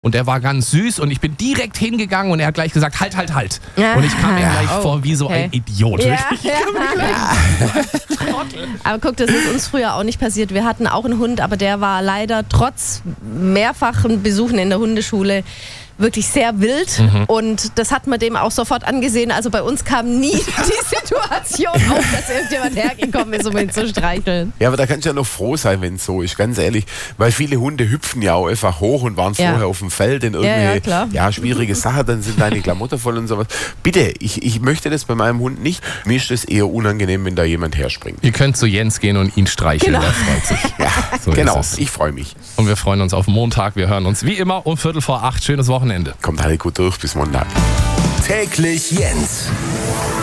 Und der war ganz süß und ich bin direkt hingegangen und er hat gleich gesagt, halt. Ja. Und ich kam mir gleich vor wie so ein Idiot. Ja. Aber guck, das ist uns früher auch nicht passiert. Wir hatten auch einen Hund, aber der war leider trotz mehrfachen Besuchen in der Hundeschule wirklich sehr wild und das hat man dem auch sofort angesehen. Also bei uns kam nie die Situation auf, dass irgendjemand hergekommen ist, um ihn zu streicheln. Ja, aber da kannst du ja noch froh sein, wenn es so ist, ganz ehrlich. Weil viele Hunde hüpfen ja auch einfach hoch und waren vorher auf dem Feld in irgendwelche schwierige Sachen, dann sind deine Klamotten voll und sowas. Bitte, ich möchte das bei meinem Hund nicht. Mir ist das eher unangenehm, wenn da jemand herspringt. Ihr könnt zu Jens gehen und ihn streicheln, Genau. er freut sich. Ja, So genau, ist es. ich freue mich. Und wir freuen uns auf Montag. Wir hören uns wie immer um 7:45. Schönes Wochenende. Kommt alle gut durch bis Montag. Täglich Jens.